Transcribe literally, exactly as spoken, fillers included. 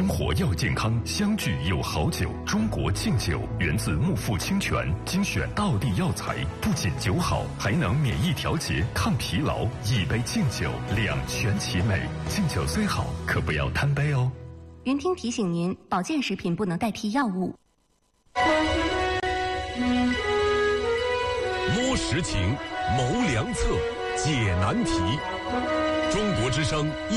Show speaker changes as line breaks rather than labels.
生活要健康，相聚有好酒。中国敬酒源自木富清泉，精选道地药材，不仅酒好，还能免疫调节、抗疲劳。一杯敬酒，两全其美。敬酒虽好，可不要贪杯哦。
云听提醒您，保健食品不能代替药物。
摸实情，谋良策，解难题。中国之声。